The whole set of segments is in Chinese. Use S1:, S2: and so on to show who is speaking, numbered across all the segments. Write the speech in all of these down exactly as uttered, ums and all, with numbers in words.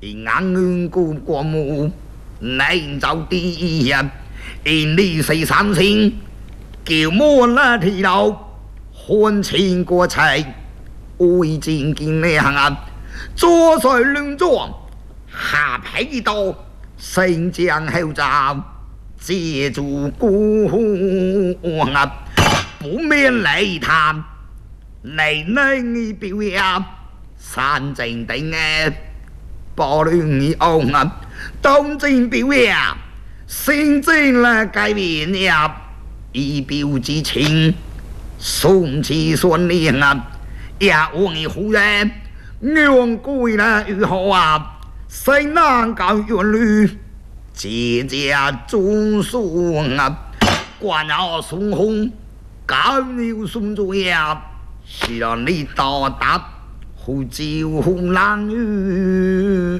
S1: 眼顾国母，你就第二日，因你是三星，叫莫拉提路，看清国策，为见见亮啊，左水乱撞，下皮刀，升江后罩，借助孤啊，不免雷谈，雷能表演，山正定嘅。暴乱以后啊，东征表演，新政啦改变呀，以表之情，送其顺利啊，也往以后人，用贵啦如何啊？谁能够原律，节家中书啊，关要送红，高牛送主呀，是让你到达。呼召红冷雨，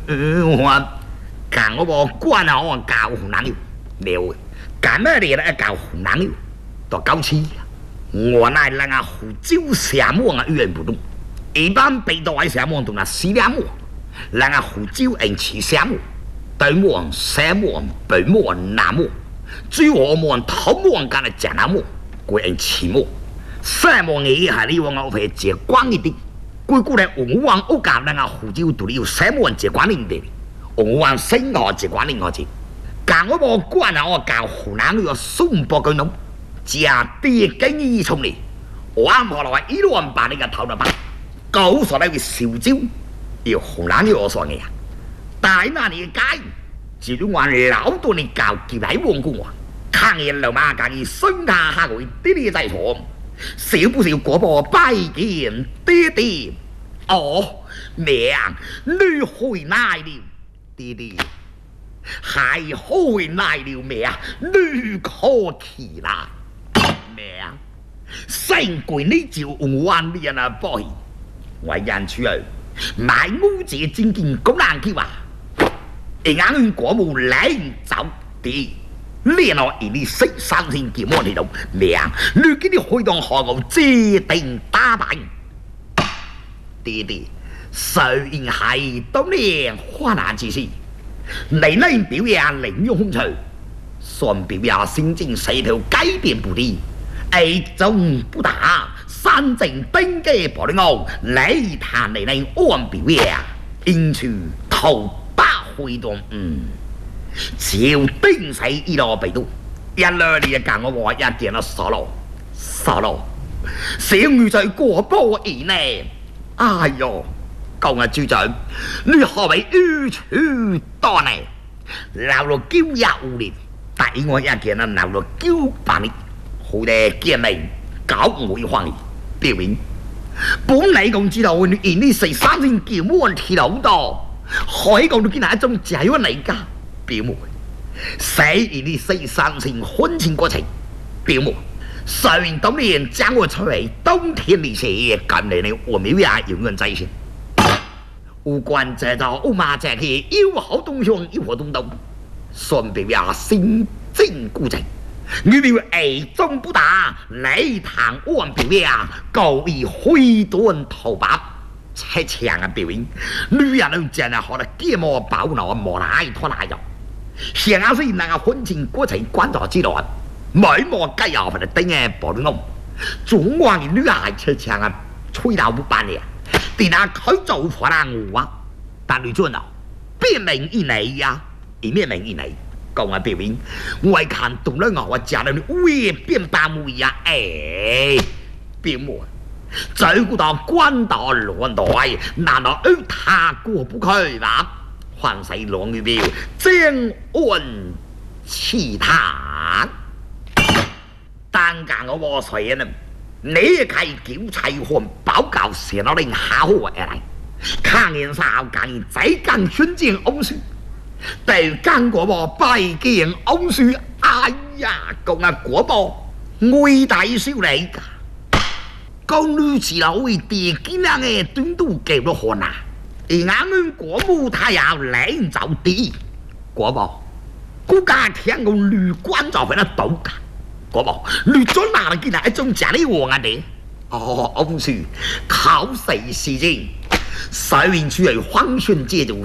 S1: 看我无管啊！我教红冷雨，了，干咩嚟咧？教红冷雨，到九次，我乃人啊呼召沙漠啊语言不动，一般被到喺沙漠同啊西凉漠，人啊呼召人起沙漠，东漠、西漠、北漠、南漠，最后漠、头漠干嘅江南漠，归人起漠，西漠你係你往我會接光一啲。過過嚟紅王屋教人啊，胡椒度你要寫冇人接管你哋，紅王升我接管你我接，教我冇關啊！我教湖南要送波佢弄，加啲經醫從嚟，我啱學來一路把你個頭就拔，高所嚟會燒焦，要湖南要我所嘅啊！但係那你嘅街，只要話老多你教叫喺王公話，看人老媽教你孫下下會啲啲在錯。少不少國婆拜見爹爹，哦，娘，你回來了，爹爹，係回來了咩啊？你可奇啦，娘，成貴你就玩啲人啊波，為人處去買屋子正見咁難叫啊，而眼國母領走啲。連我而你識三線叫我哋度娘，你見你開當何我自定打敗，爹爹雖然係當年花難之事，你呢表演凌用風趣，算表演先正四條改變不離，愛中不打，三正登基保你我，你談你呢按表演，因處頭八回動嗯。朝丁死一路被堵，一兩年間我話一見到傻佬，傻佬，小女在過波而呢，哎呦，講啊豬仔，你何為於處多呢？鬧到九廿五年，但我一見到鬧到九八年，好嘅見面搞唔會放棄，表明本嚟講知道你你四三年叫冇人睇到多，可以講到見係一種解鬱嚟㗎。表妹，死而你四三年婚前過程，表妹，雖然當年將我出嚟冬天嚟寫，近嚟你我沒有也永遠在線。無關這道烏馬這去，有好東鄉有好東東，順表也心正固正。你表愛中不打，你談按表也高以揮斷頭白。切強嘅表演，女人都真係學得幾麼飽腦，莫來拖拉咗。現在雖然個婚前過程關咗之內，每麼雞油或者頂嘅保暖窿，總話嘅女孩切強啊，吹到不辦嘅，但係佢做火啦我啊，但女尊啊，變名以你呀，以咩名以你？講啊表演，我看懂了我家人會變大模樣，誒，變模。走過到關島亂來，難道而他過不去吧？還是狼與表正按其他，但間我和誰呢？你係叫齊漢報告寫到令下好而來，看見sao間仔間宣戰歐書，對間國波拜見歐書，哎呀，講啊國波偉大少嚟㗎。講女子啦，為地幾兩嘅端都給咗汗啊！而眼們國母他要領走啲國母，估家聽個女官就喺度賭㗎。國母，女尊哪嚟見係一種假的王啊你？哦，我唔是考試時間，雖然處係方選借住。